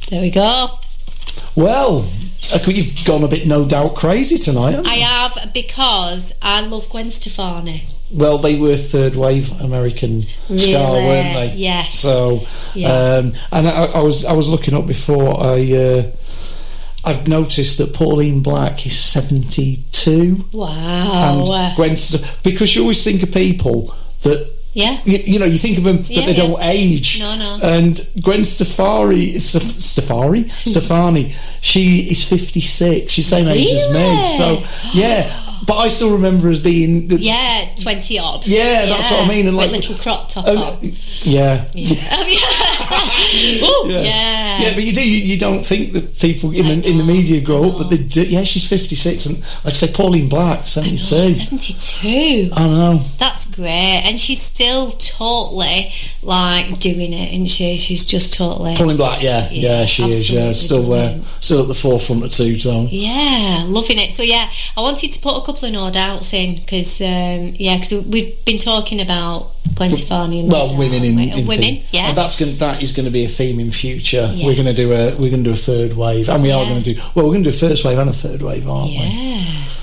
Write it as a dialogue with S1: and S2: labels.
S1: There we go.
S2: Well, you've gone a bit No Doubt crazy tonight, haven't you?
S1: I have, because I love Gwen Stefani.
S2: Well, they were third wave American star, weren't they?
S1: Yes.
S2: So, and I was looking up before. I've noticed that Pauline Black is 72.
S1: Wow.
S2: And Gwen because you always think of people that.
S1: Yeah.
S2: You know, you think of them, but they don't age.
S1: No.
S2: And Gwen Stefani, she is 56. She's the same age as me. So, yeah. But I still remember as being...
S1: 20 odd.
S2: Yeah, that's what I mean. And
S1: like little crop top on.
S2: Yeah.
S1: Ooh, yeah.
S2: Yeah, but you don't think that people in the media grow up, but they do. Yeah, she's 56, and like I say, Pauline Black, 72.
S1: 72.
S2: I know.
S1: That's great, and she's still totally like doing it, isn't she? She's just totally.
S2: Pauline Black, yeah, she is. Yeah, still there, still at the forefront of two-tone.
S1: Yeah, loving it. So yeah, I wanted to put a couple of No Doubts in because we've been talking about Gwen Stefani and
S2: women in
S1: women, yeah,
S2: and that is going to be a theme in future.
S1: Yes.
S2: We're going to do a third wave, and we're going to do a first wave and a third wave, aren't we?
S1: Yeah.